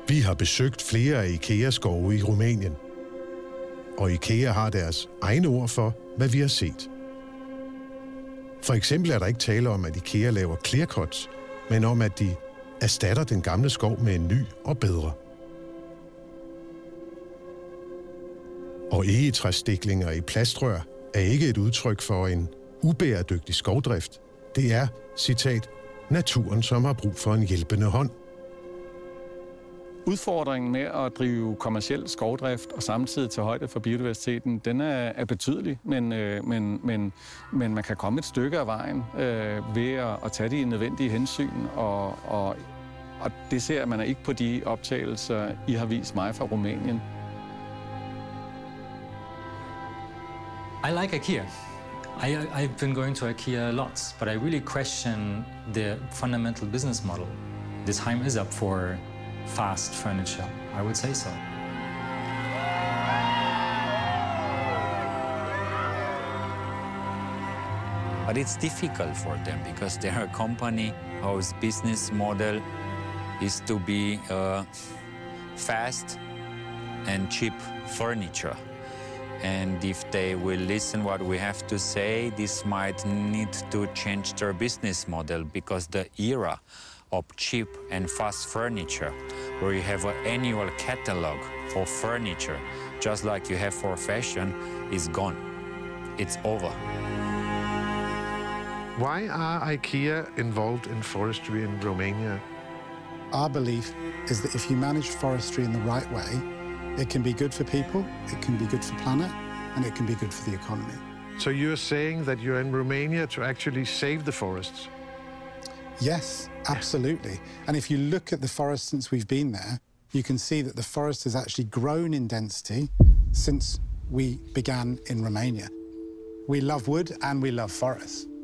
Vi har besøgt flere af IKEA-skove i Rumænien. Og IKEA har deres egne ord for, hvad vi har set. For eksempel er der ikke tale om, at IKEA laver clear cuts, men om, at de erstatter den gamle skov med en ny og bedre. Og egetræsstiklinger i plastrør er ikke et udtryk for en ubæredygtig skovdrift. Det er, citat, naturen, som har brug for en hjælpende hånd. Udfordringen med at drive kommerciel skovdrift og samtidig tage højde for biodiversiteten, den er betydelig, men man kan komme et stykke af vejen ved at tage de nødvendige hensyn, og det ser man ikke på de optagelser, I har vist mig fra Rumænien. I like IKEA. I've been going to IKEA lots, but I really question the fundamental business model. The time is up for fast furniture, I would say so. But it's difficult for them because they're a company whose business model is to be fast and cheap furniture. And if they will listen what we have to say, this might need to change their business model because the era of cheap and fast furniture, where you have an annual catalog for furniture, just like you have for fashion, is gone. It's over. Why are IKEA involved in forestry in Romania? Our belief is that if you manage forestry in the right way, it can be good for people, it can be good for the planet, and it can be good for the economy. So you're saying that you're in Romania to actually save the forests? Yes, absolutely. And if you look at the forest since we've been there, you can see that the forest has actually grown in density since we began in Romania. We love wood and we love forests.